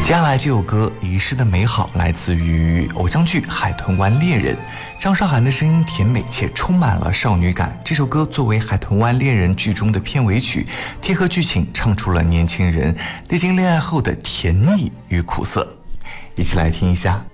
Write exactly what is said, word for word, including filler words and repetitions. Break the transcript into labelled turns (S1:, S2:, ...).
S1: 接下来这首歌《遗失的美好》来自于偶像剧《海豚湾恋人》，张韶涵的声音甜美且充满了少女感。这首歌作为《海豚湾恋人》剧中的片尾曲，贴合剧情唱出了年轻人历经恋爱后的甜腻与苦涩。一起来听一下。